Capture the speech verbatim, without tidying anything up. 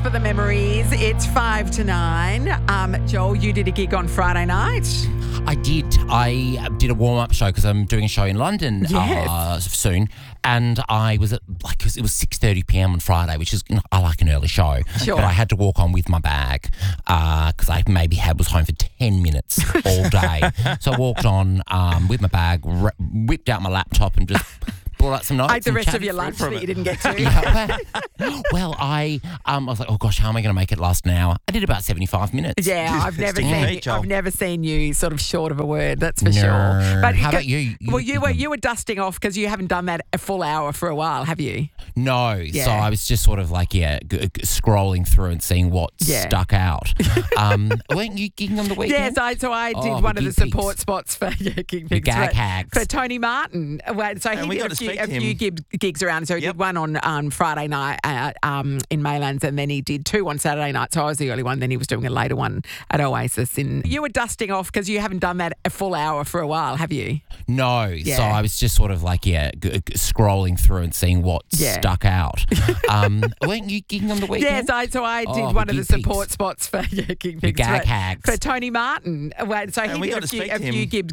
for the memories. It's five to nine. Um, Joel, you did a gig on Friday night. I did. I did a warm-up show because I'm doing a show in London Yes. uh, soon, and I was at like it was six thirty p.m. on Friday, which is you know, I like an early show, Sure. but I had to walk on with my bag because I maybe had was home for ten minutes all day. So I walked on um, with my bag, r- whipped out my laptop, and just brought out some notes. Ate the and rest of chatted your through lunch from that it. you didn't get to. Yeah, well, well, I um, I was like, oh gosh, how am I going to make it last an hour? I did about seventy-five minutes. Yeah, I've never Sticking seen with me, you, Joel. I've never seen you sort of short of a word. That's for No. sure. But How about you? You- Well, you you were can- you were dusting off because you haven't done that a full hour for a while, have you? No, so Yeah. I was just sort of like, yeah, g- g- scrolling through and seeing what Yeah. stuck out. Um, weren't you gigging on the weekend? Yes, I, so I did Oh, one of the Gig support Pigs. spots for yeah, Gig The Pigs, Gag for, Hags. for Tony Martin. Well, So he And we did got a to few, speak a to few him. gig, gigs around. So he Yep. did one on um, Friday night uh, um, in Maylands, and then he did two on Saturday night. So I was the early one. Then he was doing a later one at Oasis. In you were dusting off because you haven't done that a full hour for a while, have you? No, so Yeah. I was just sort of like, yeah, g- g- scrolling through and seeing what Yeah. stuck out. Um, weren't you gigging on the weekend? Yes, I, so I did Oh, one the of the Gig Pigs. support spots for yeah, Gig The Pigs, Gag for, Hags. for Tony Martin. Well, So he And we did got a to few, speak a to few him. gig,